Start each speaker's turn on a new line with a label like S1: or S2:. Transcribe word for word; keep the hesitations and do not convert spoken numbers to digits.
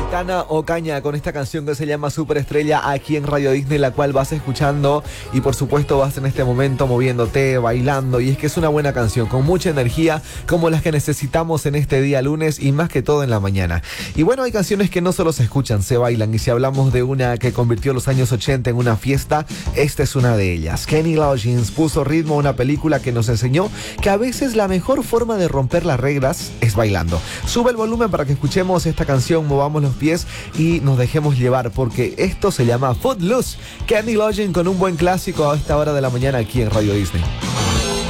S1: Tana Ocaña con esta canción que se llama Superestrella aquí en Radio Disney, la cual vas escuchando y por supuesto vas en este momento moviéndote, bailando, y es que es una buena canción con mucha energía como las que necesitamos en este día lunes y más que todo en la mañana. Y bueno, hay canciones que no solo se escuchan, se bailan, y si hablamos de una que convirtió los años ochenta en una fiesta, esta es una de ellas. Kenny Loggins puso ritmo a una película que nos enseñó que a veces la mejor forma de romper las reglas es bailando. Sube el volumen para que escuchemos esta canción, movamos los pies y nos dejemos llevar, porque esto se llama Footloose. Kenny Loggins con un buen clásico a esta hora de la mañana aquí en Radio Disney.